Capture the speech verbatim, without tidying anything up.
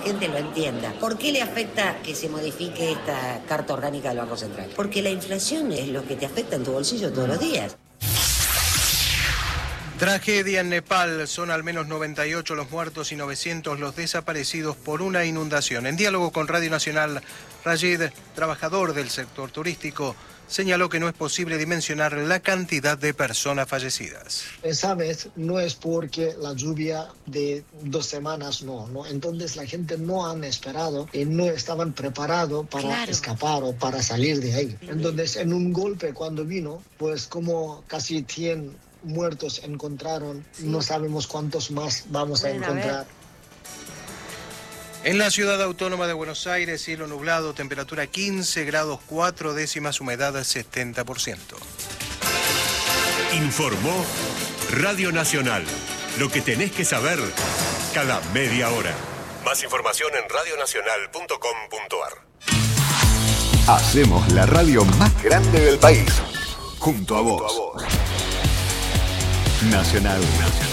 gente lo entienda. ¿Por qué le afecta que se modifique esta Carta Orgánica del Banco Central? Porque la inflación es lo que te afecta en tu bolsillo todos los días. Tragedia en Nepal, son al menos noventa y ocho los muertos y novecientos los desaparecidos por una inundación. En diálogo con Radio Nacional, Rajid, trabajador del sector turístico, señaló que no es posible dimensionar la cantidad de personas fallecidas. Esa vez no es porque la lluvia de dos semanas no, ¿no? Entonces la gente no han esperado y no estaban preparados para claro. escapar o para salir de ahí. Entonces en un golpe cuando vino, pues como casi cien muertos encontraron, sí. no sabemos cuántos más vamos Pueden a encontrar. Haber. En la ciudad autónoma de Buenos Aires, cielo nublado, temperatura quince grados cuatro décimas, humedad setenta por ciento. Informó Radio Nacional. Lo que tenés que saber cada media hora. Más información en radio nacional punto com punto ar. Hacemos la radio más grande del país. Junto a vos. Nacional. Nacional.